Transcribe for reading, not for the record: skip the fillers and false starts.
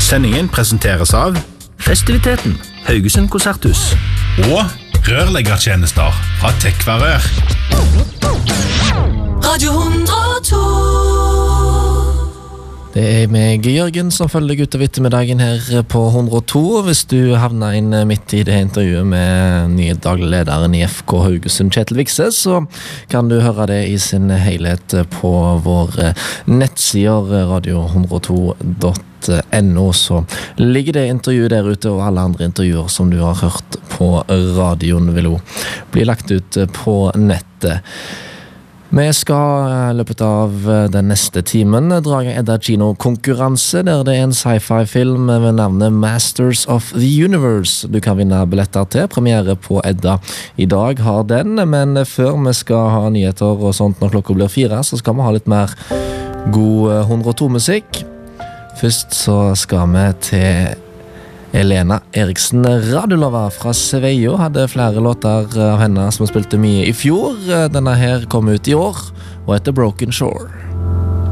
Sendingen presenteres av Festiviteten, Haugesund Konserthus og rørleggertjenester fra Tekvarør. Radio 102. Det meg, Jørgen, som følger deg utover ettermiddagen her på 102. Hvis du havner inn midt i det intervjuet med nye daglig lederen i FK Haugesund, Kjetil Vikse, så kan du høre det i sin helhet på vår nettsider radio102.no. Så ligger det intervju der ute, og alle andre intervjuer som du har hørt på radioen vil jo bli lagt ut på nettet. Vi skal løpet av den neste timen dra Edda Kino-konkurranse, der det en sci-fi-film med navnet Masters of the Universe. Du kan vinne billetter til premiere på Edda. I dag har den, men før vi skal ha nyheter og sånt når klokka blir 4, så skal vi ha litt mer god 102-musikk. Først så skal vi til Elena Eriksen Radulova fra Sveio. Hadde flere låter av henne som spilte mye i fjor. Denne her kom ut i år og heter Broken Shore.